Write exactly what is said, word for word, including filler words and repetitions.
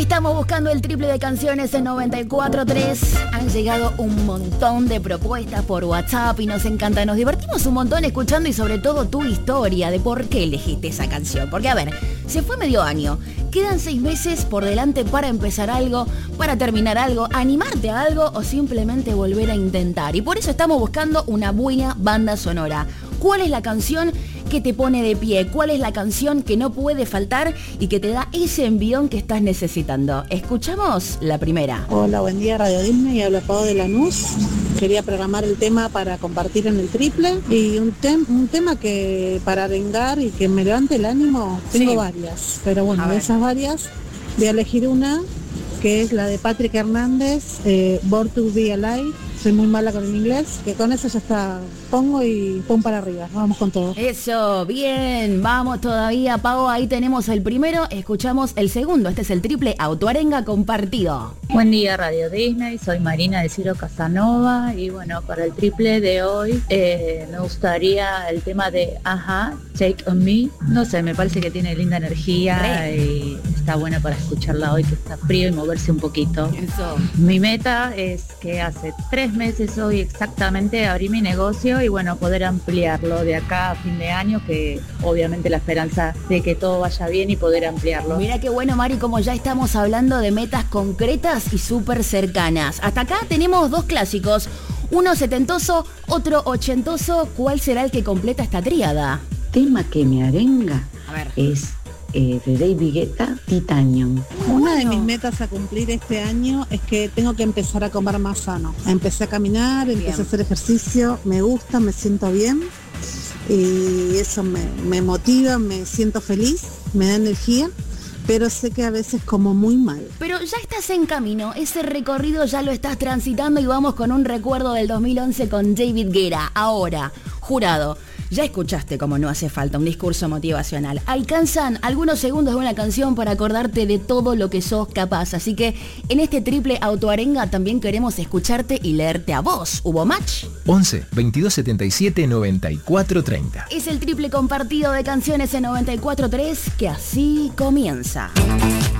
Estamos buscando el triple de canciones en noventa y cuatro tres. Han llegado un montón de propuestas por WhatsApp y nos encanta. Nos divertimos un montón escuchando y sobre todo tu historia de por qué elegiste esa canción. Porque a ver, se fue medio año. Quedan seis meses por delante para empezar algo, para terminar algo, animarte a algo o simplemente volver a intentar. Y por eso estamos buscando una buena banda sonora. ¿Cuál es la canción que te pone de pie? ¿Cuál es la canción que no puede faltar y que te da ese envión que estás necesitando? Escuchamos la primera. Hola, buen día, Radio Disney, habla Pau de Lanús. Quería programar el tema para compartir en el triple y un, tem- un tema que para arengar y que me levante el ánimo, tengo sí. varias, pero bueno, a de ver. esas varias voy a elegir una que es la de Patrick Hernández, eh, Born to Be Alive. Soy muy mala con el inglés, que con eso ya está, pongo y pum para arriba, vamos con todo. Eso, bien, vamos todavía, Pau, ahí tenemos el primero, escuchamos el segundo, este es el triple Autoarenga compartido. Buen día, Radio Disney, soy Marina de Ciro Casanova y bueno, para el triple de hoy eh, me gustaría el tema de Ajá, Take On Me, no sé, me parece que tiene linda energía Re. y está buena para escucharla hoy que está frío y moverse un poquito. Eso. Mi meta es que hace tres meses hoy exactamente abrí mi negocio y bueno, poder ampliarlo de acá a fin de año, que obviamente la esperanza de que todo vaya bien y poder ampliarlo. Mira qué bueno, Mari, como ya estamos hablando de metas concretas y súper cercanas. Hasta acá tenemos dos clásicos, uno setentoso, otro ochentoso. ¿Cuál será el que completa esta tríada? Tema que me arenga a ver. es Eh, de David Guetta, Titanium. Una de mis metas a cumplir este año es que tengo que empezar a comer más sano. Empecé a caminar, empecé bien. a hacer ejercicio, me gusta, me siento bien y eso me, me motiva, me siento feliz, me da energía, pero sé que a veces como muy mal. Pero ya estás en camino, ese recorrido ya lo estás transitando y vamos con un recuerdo del dos mil once con David Guetta. Ahora, jurado, ya escuchaste cómo no hace falta un discurso motivacional. Alcanzan algunos segundos de una canción para acordarte de todo lo que sos capaz. Así que en este triple Autoarenga también queremos escucharte y leerte a vos. ¿Hubo match? once, veintidós setenta y siete, noventa y cuatro treinta. Es el triple compartido de canciones en noventa y cuatro tres que así comienza.